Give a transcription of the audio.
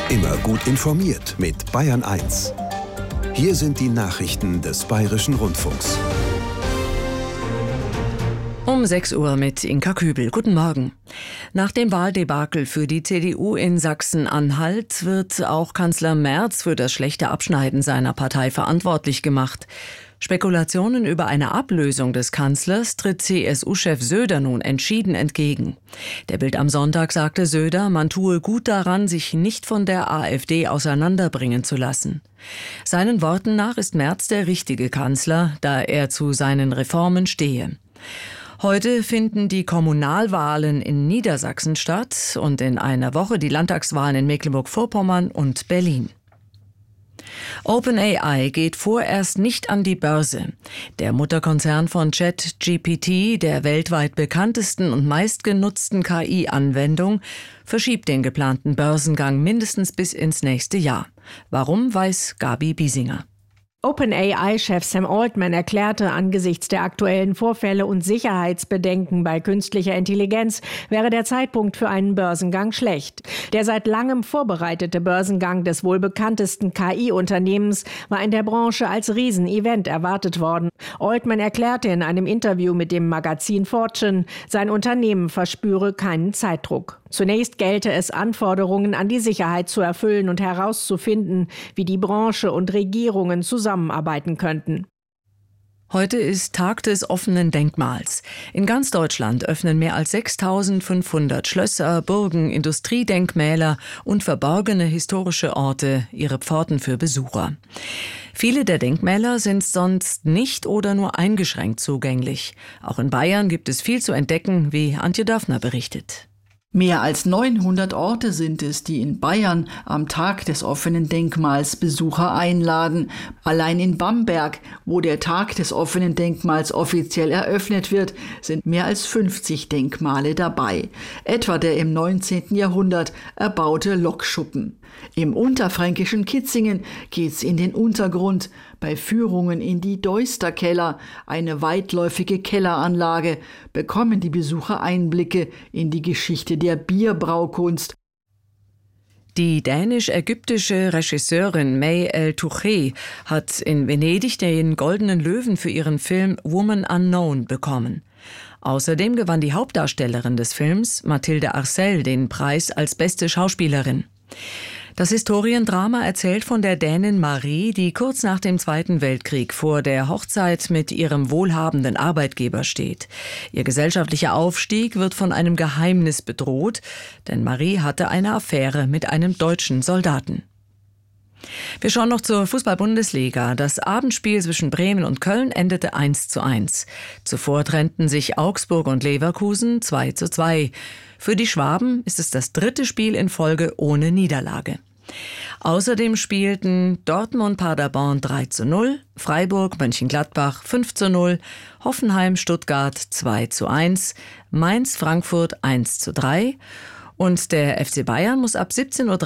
Immer gut informiert mit Bayern 1. Hier sind die Nachrichten des Bayerischen Rundfunks. Um 6 Uhr mit Inka Kübel. Guten Morgen. Nach dem Wahldebakel für die CDU in Sachsen-Anhalt wird auch Kanzler Merz für das schlechte Abschneiden seiner Partei verantwortlich gemacht. Spekulationen über eine Ablösung des Kanzlers tritt CSU-Chef Söder nun entschieden entgegen. Der Bild am Sonntag sagte Söder, man tue gut daran, sich nicht von der AfD auseinanderbringen zu lassen. Seinen Worten nach ist Merz der richtige Kanzler, da er zu seinen Reformen stehe. Heute finden die Kommunalwahlen in Niedersachsen statt und in einer Woche die Landtagswahlen in Mecklenburg-Vorpommern und Berlin. OpenAI geht vorerst nicht an die Börse. Der Mutterkonzern von ChatGPT, der weltweit bekanntesten und meistgenutzten KI-Anwendung, verschiebt den geplanten Börsengang mindestens bis ins nächste Jahr. Warum, weiß Gabi Biesinger. OpenAI-Chef Sam Altman erklärte, angesichts der aktuellen Vorfälle und Sicherheitsbedenken bei künstlicher Intelligenz wäre der Zeitpunkt für einen Börsengang schlecht. Der seit langem vorbereitete Börsengang des wohl bekanntesten KI-Unternehmens war in der Branche als Riesenevent erwartet worden. Altman erklärte in einem Interview mit dem Magazin Fortune, sein Unternehmen verspüre keinen Zeitdruck. Zunächst gelte es, Anforderungen an die Sicherheit zu erfüllen und herauszufinden, wie die Branche und Regierungen zusammenarbeiten könnten. Heute ist Tag des offenen Denkmals. In ganz Deutschland öffnen mehr als 6.500 Schlösser, Burgen, Industriedenkmäler und verborgene historische Orte ihre Pforten für Besucher. Viele der Denkmäler sind sonst nicht oder nur eingeschränkt zugänglich. Auch in Bayern gibt es viel zu entdecken, wie Antje Döffner berichtet. Mehr als 900 Orte sind es, die in Bayern am Tag des offenen Denkmals Besucher einladen. Allein in Bamberg, wo der Tag des offenen Denkmals offiziell eröffnet wird, sind mehr als 50 Denkmale dabei. Etwa der im 19. Jahrhundert erbaute Lokschuppen. Im unterfränkischen Kitzingen geht's in den Untergrund. Bei Führungen in die Deusterkeller, eine weitläufige Kelleranlage, bekommen die Besucher Einblicke in die Geschichte der Bierbraukunst. Die dänisch-ägyptische Regisseurin May El-Touché hat in Venedig den Goldenen Löwen für ihren Film Woman Unknown bekommen. Außerdem gewann die Hauptdarstellerin des Films, Mathilde Arcel, den Preis als beste Schauspielerin. Das Historiendrama erzählt von der Dänin Marie, die kurz nach dem Zweiten Weltkrieg vor der Hochzeit mit ihrem wohlhabenden Arbeitgeber steht. Ihr gesellschaftlicher Aufstieg wird von einem Geheimnis bedroht, denn Marie hatte eine Affäre mit einem deutschen Soldaten. Wir schauen noch zur Fußball-Bundesliga. Das Abendspiel zwischen Bremen und Köln endete 1:1. Zuvor trennten sich Augsburg und Leverkusen 2:2. Für die Schwaben ist es das dritte Spiel in Folge ohne Niederlage. Außerdem spielten Dortmund-Paderborn 3:0, Freiburg-Mönchengladbach 5:0, Hoffenheim-Stuttgart 2:1, Mainz-Frankfurt 1:3 und der FC Bayern muss ab 17:30 Uhr